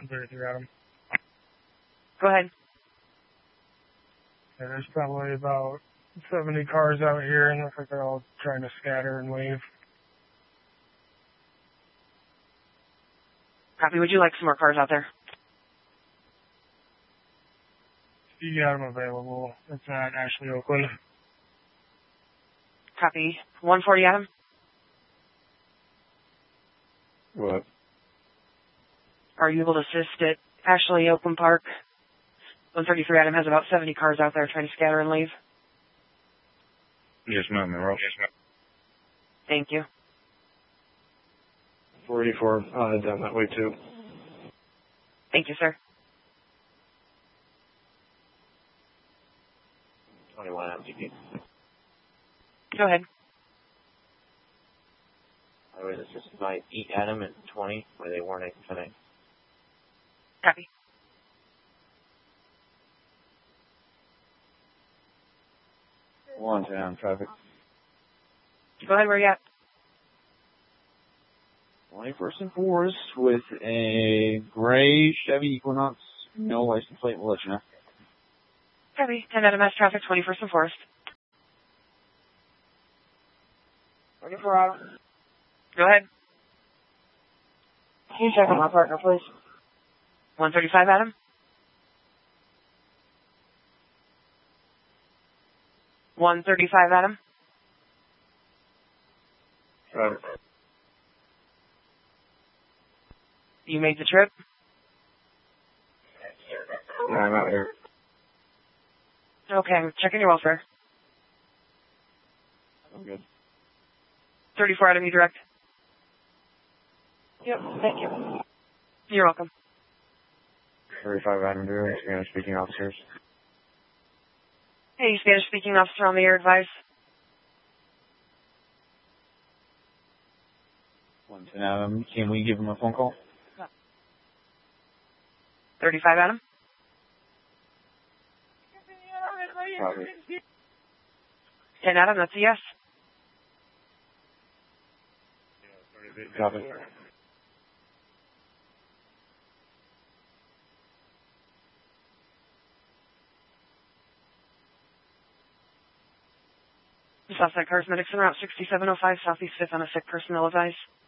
133 Adam. Go ahead. Yeah, there's probably about 70 cars out here, and looks like they're all trying to scatter and leave. Copy. Would you like some more cars out there? You got them available. It's at Ashley, Oakland. Copy. 140 Adam. What? Are you able to assist at Ashley, Oakland Park? 133 Adam has about 70 cars out there trying to scatter and leave. Yes, ma'am. Yes, ma'am. Thank you. 484 down that way too. Thank you, sir. 21 MTP. Go ahead. I was assisted by 8 Adam and 20 where they weren't able to connect. Copy. One down traffic. Go ahead, where are you at? 21st and Forest with a gray Chevy Equinox, no license plate. We'll let you know. Copy. 10 Adam has traffic, 21st and Forest. 24 Adam. Go ahead. Can you check on my partner, please? 135 Adam. 135 Adam. Traffic. You made the trip? Yeah, I'm out here. Okay, I'm checking your welfare. I'm good. 34 Adam, you direct? Yep, thank you. You're welcome. 35 Adam Drew, Spanish speaking officers. Hey, Spanish speaking officer on the air advice. 110 Adam, can we give him a phone call? 35 Adam. Copy. 10 Adam, that's a yes. Copy. Southside Cars Medics en route 6705 Southeast 5th on a sick person, ill advised.